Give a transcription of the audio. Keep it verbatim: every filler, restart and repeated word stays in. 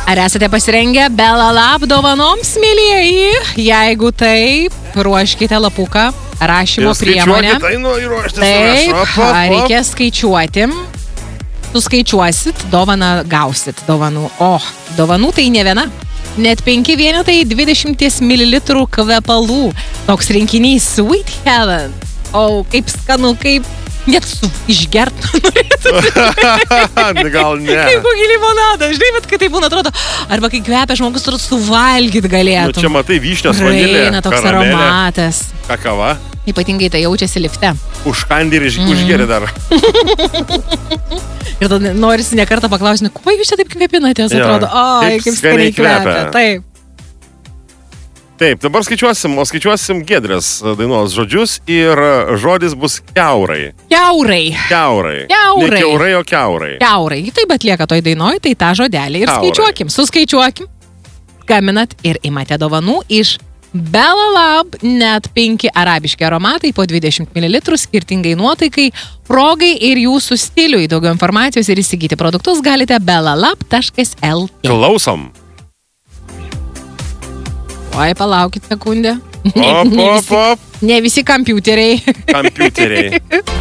Ar esate pasirengę Belalab dovanoms, mėlyjeji? Jeigu taip, ruoškite lapuką, rašymo priemonę. Taip, reikia skaičiuoti. Suskaičiuosit, dovaną gausit. Dovanų. O, dovanų tai ne viena. Net penki vienetai dvidešimt mililitrų kvepalų. Toks rinkinys Sweet Heaven. O, kaip skanu, kaip net su išgert norėtų. Gal ne. Kaip kokį limonadą. Žinai, bet kai tai būna, atrodo, arba kai kvepia žmogus, turbūt suvalgyt galėtų. Nu, čia matai vyšnios vanilė, Reina toks karamelė, aromatas. kakava. Ypatingai tai jaučiasi lifte. Užkandi ir mm. užgeri dar. Ir tada norisi nekartą paklausti, kuo jūs čia taip kvepinatės, atrodo, oi, kaip skaniai kvepia. Taip. Taip, dabar skaičiuosim, o skaičiuosim Giedrės dainos žodžius ir žodis bus kiaurai. Kiaurai. Kiaurai. Kiaurai. Ne kiaurai, o kiaurai. Kiaurai. Taip atlieka toj dainoj, tai tą žodelį ir Kiaurai. skaičiuokim. Suskaičiuokim. Gaminat ir imate dovanų iš Belalab, net penki arabiški aromatai po dvidešimt mililitrų skirtingai nuotaikai, progai ir jūsų stiliui. Daugiau informacijos ir įsigyti produktus galite belalab taškas lt. Klausom. Oi, palaukit sekundę. Op, Ne op, visi, op. ne visi kompiuteriai. Kompiuteriai.